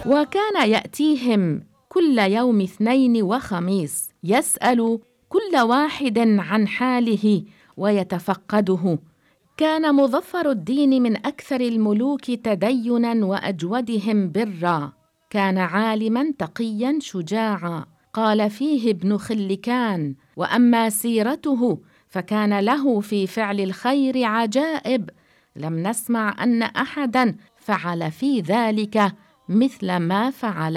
وكان يأتيهم كل يوم اثنين وخميس يسأل كل واحد عن حاله ويتفقده. كان مظفر الدين من أكثر الملوك تديناً وأجودهم برًا، كان عالماً تقياً شجاعاً. قال فيه ابن خلكان: وأما سيرته فكان له في فعل الخير عجائب، لم نسمع أن أحداً فعل في ذلك مثل ما فعل.